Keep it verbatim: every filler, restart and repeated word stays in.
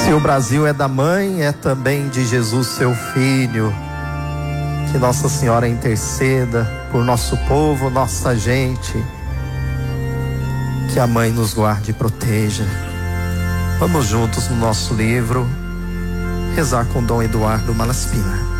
Se o Brasil é da mãe, é também de Jesus, seu filho. Que Nossa Senhora interceda por nosso povo, nossa gente. Que a mãe nos guarde e proteja. Vamos juntos no nosso livro rezar com Dom Eduardo Malaspina.